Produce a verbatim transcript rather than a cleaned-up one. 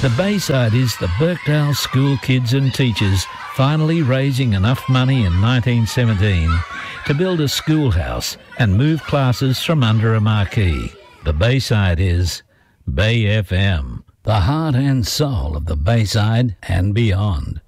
The Bayside is the Birkdale school kids and teachers finally raising enough money in nineteen seventeen to build a schoolhouse and move classes from under a marquee. The Bayside is Bay F M, the heart and soul of the Bayside and beyond.